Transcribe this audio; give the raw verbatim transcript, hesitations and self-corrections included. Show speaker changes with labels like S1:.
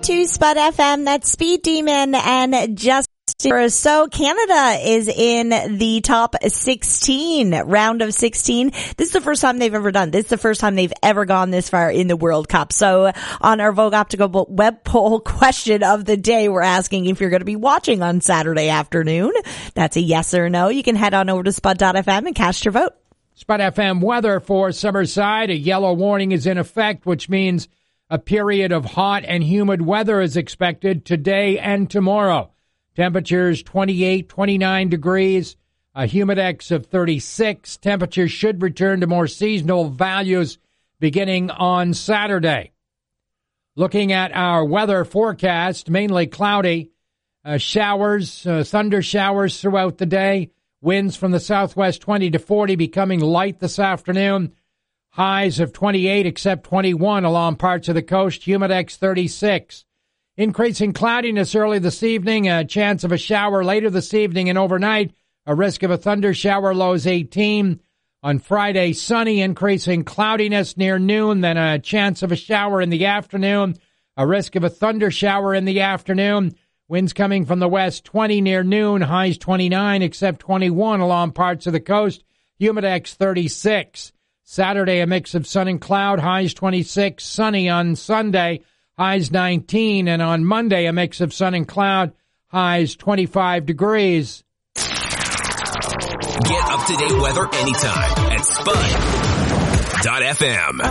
S1: to Spud F M. That's Speed Demon and Justin. So Canada is in the top sixteen, round of sixteen. This is the first time they've ever done. This is the first time they've ever gone this far in the World Cup. So on our Vogue Optical web poll question of the day, we're asking if you're going to be watching on Saturday afternoon. That's a yes or no. You can head on over to spud dot f m and cast your vote.
S2: Spud F M weather for Summerside. A yellow warning is in effect, which means a period of hot and humid weather is expected today and tomorrow. Temperatures twenty-eight, twenty-nine degrees, a humidex of thirty-six. Temperatures should return to more seasonal values beginning on Saturday. Looking at our weather forecast, mainly cloudy, uh, showers, uh, thunder showers throughout the day. Winds from the southwest twenty to forty, becoming light this afternoon. Highs of twenty-eight except twenty-one along parts of the coast. Humidex thirty-six. Increasing cloudiness early this evening, a chance of a shower later this evening and overnight, a risk of a thunder shower, lows eighteen. On Friday, sunny, increasing cloudiness near noon, then a chance of a shower in the afternoon, a risk of a thunder shower in the afternoon. Winds coming from the west, twenty near noon, highs twenty-nine except twenty-one along parts of the coast, humidex thirty-six. Saturday, a mix of sun and cloud, highs twenty-six, sunny on Sunday, highs nineteen, and on Monday, a mix of sun and cloud, highs twenty-five degrees.
S3: Get up-to-date weather anytime at spud dot f m.